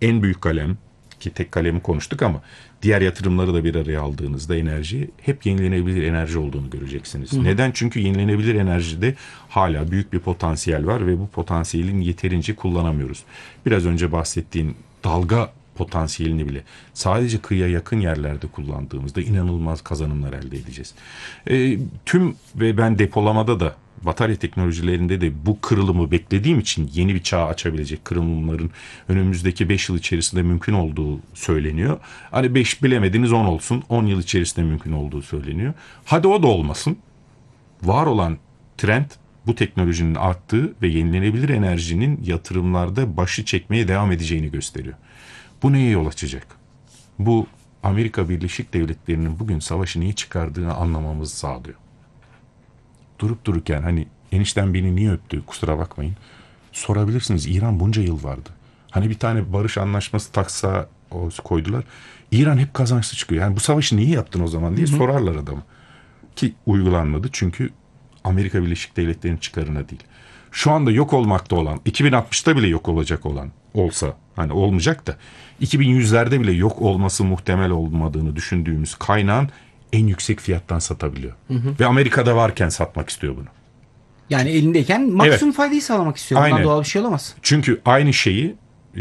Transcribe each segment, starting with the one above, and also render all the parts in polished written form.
en büyük kalem, ki tek kalemi konuştuk ama diğer yatırımları da bir araya aldığınızda enerji hep yenilenebilir enerji olduğunu göreceksiniz. Neden? Çünkü yenilenebilir enerjide hala büyük bir potansiyel var ve bu potansiyelin yeterince kullanamıyoruz. Biraz önce bahsettiğin dalga potansiyelini bile sadece kıyıya yakın yerlerde kullandığımızda inanılmaz kazanımlar elde edeceğiz. Ve ben depolamada da batarya teknolojilerinde de bu kırılımı beklediğim için yeni bir çağ açabilecek kırılımların önümüzdeki 5 yıl içerisinde mümkün olduğu söyleniyor. Hani 5 bilemediniz 10 olsun, 10 yıl içerisinde mümkün olduğu söyleniyor. Hadi o da olmasın. Var olan trend bu teknolojinin arttığı ve yenilenebilir enerjinin yatırımlarda başı çekmeye devam edeceğini gösteriyor. Bu neye yol açacak? Bu Amerika Birleşik Devletleri'nin bugün savaşı niye çıkardığını anlamamızı sağlıyor. Durup dururken hani enişten beni niye öptü kusura bakmayın. Sorabilirsiniz, İran bunca yıl vardı. Hani bir tane barış anlaşması taksa koydular. İran hep kazançlı çıkıyor. Yani bu savaşı niye yaptın o zaman diye sorarlar adamı. Ki uygulanmadı çünkü Amerika Birleşik Devletleri'nin çıkarına değil. Şu anda yok olmakta olan, 2060'ta bile yok olacak olan olsa, hani olmayacak da 2100'lerde bile yok olması muhtemel olmadığını düşündüğümüz kaynağın en yüksek fiyattan satabiliyor. Ve Amerika'da varken satmak istiyor bunu. Yani elindeyken maksimum faydayı sağlamak istiyor. Bundan Aynen. doğal bir şey olamaz. Çünkü aynı şeyi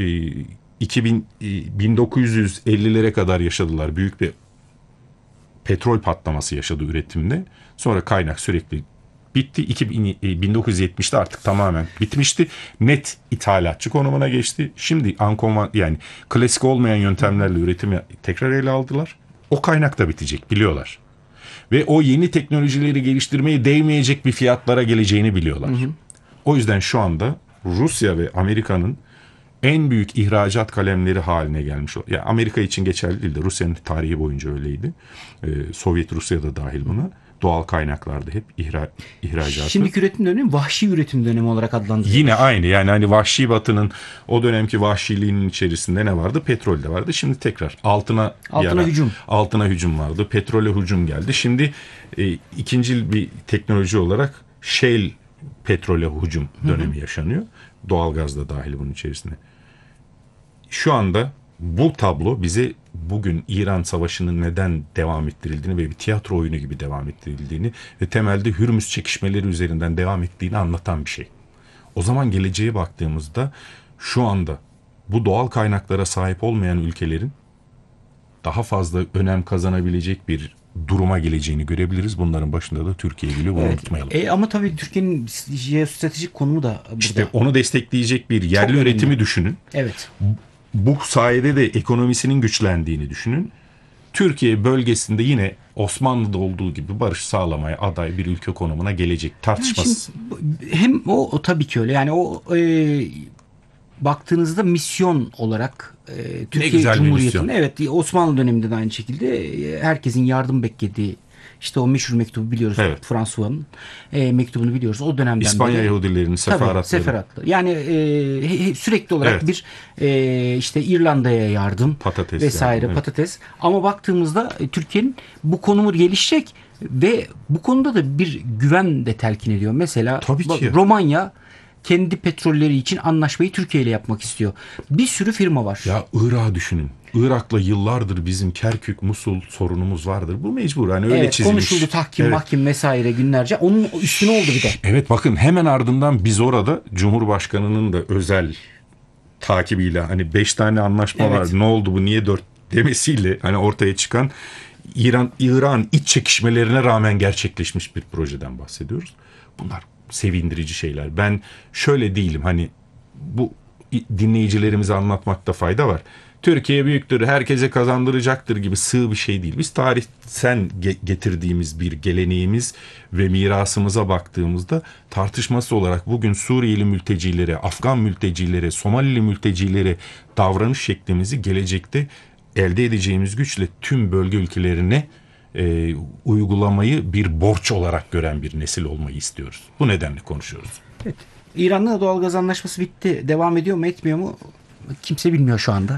1950'lere kadar yaşadılar. Büyük bir petrol patlaması yaşadı üretimde. Sonra kaynak sürekli bitti. 1970'te artık tamamen bitmişti. Net ithalatçı konumuna geçti. Şimdi yani klasik olmayan yöntemlerle üretimi tekrar ele aldılar. O kaynak da bitecek biliyorlar. Ve o yeni teknolojileri geliştirmeye değmeyecek bir fiyatlara geleceğini biliyorlar. O yüzden şu anda Rusya ve Amerika'nın en büyük ihracat kalemleri haline gelmiş. Yani Amerika için geçerli değil de Rusya'nın tarihi boyunca öyleydi. Sovyet Rusya da dahil buna. Doğal kaynaklarda hep ihracatı. Şimdiki üretim dönemi vahşi üretim dönemi olarak adlandırılıyor. Yine aynı yani hani vahşi batının o dönemki vahşiliğinin içerisinde ne vardı? Petrol de vardı. Şimdi tekrar altına hücum. Altına hücum vardı. Petrole hücum geldi. Şimdi ikinci bir teknoloji olarak shale petrole hücum dönemi yaşanıyor. Doğalgaz da dahil bunun içerisine. Şu anda bu tablo bize bugün İran Savaşı'nın neden devam ettirildiğini ve bir tiyatro oyunu gibi devam ettirildiğini ve temelde Hürmüz çekişmeleri üzerinden devam ettiğini anlatan bir şey. O zaman geleceğe baktığımızda şu anda bu doğal kaynaklara sahip olmayan ülkelerin daha fazla önem kazanabilecek bir duruma geleceğini görebiliriz. Bunların başında da Türkiye geliyor. Bunu unutmayalım. Ama tabii Türkiye'nin jeostratejik konumu da burada. İşte onu destekleyecek bir yerli üretimi düşünün. Evet. Bu sayede de ekonomisinin güçlendiğini düşünün. Türkiye bölgesinde yine Osmanlı'da olduğu gibi barış sağlamaya aday bir ülke konumuna gelecek, tartışmasız. Hem o tabii ki öyle. Yani o baktığınızda misyon olarak Türkiye Cumhuriyeti'nin, evet, Osmanlı döneminde de aynı şekilde herkesin yardım beklediği, işte o meşhur mektubu biliyoruz. Evet. François'ın mektubunu biliyoruz. O dönemden İspanya beri Yahudilerinin seferatları. Tabii, seferatlı. Yani sürekli olarak bir işte İrlanda'ya yardım patates vesaire yardım, patates. Ama baktığımızda Türkiye'nin bu konumu gelişecek ve bu konuda da bir güven de telkin ediyor. Mesela Romanya kendi petrolleri için anlaşmayı Türkiye ile yapmak istiyor. Bir sürü firma var. Ya Irak'ı düşünün. Irak'la yıllardır bizim Kerkük, Musul sorunumuz vardır. Bu mecbur. Hani öyle çizilmiş. Konuşuldu tahkim, mahkim vesaire günlerce. Onun üstüne oldu bir de. Evet bakın hemen ardından biz orada Cumhurbaşkanı'nın da özel takibiyle hani 5 tane anlaşma var. Ne oldu bu niye 4 demesiyle hani ortaya çıkan İran iç çekişmelerine rağmen gerçekleşmiş bir projeden bahsediyoruz. Bunlar sevindirici şeyler. Ben şöyle değilim hani bu dinleyicilerimize anlatmakta fayda var. Türkiye büyüktür, herkese kazandıracaktır gibi sığ bir şey değil. Biz tarihten getirdiğimiz bir geleneğimiz ve mirasımıza baktığımızda tartışması olarak bugün Suriyeli mültecilere, Afgan mültecilere, Somalili mültecilere davranış şeklimizi gelecekte elde edeceğimiz güçle tüm bölge ülkelerine uygulamayı bir borç olarak gören bir nesil olmayı istiyoruz. Bu nedenle konuşuyoruz. Evet. İran'la doğalgaz anlaşması bitti. Devam ediyor mu etmiyor mu? Kimse bilmiyor şu anda.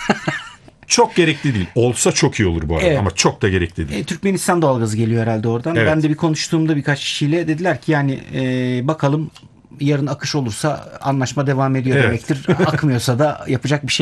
Çok gerekli değil. Olsa çok iyi olur bu arada ama çok da gerekli değil. Türkmenistan doğalgazı geliyor herhalde oradan. Evet. Ben de bir konuştuğumda birkaç kişiyle dediler ki yani bakalım yarın akış olursa anlaşma devam ediyor demektir. Akmıyorsa da yapacak bir şey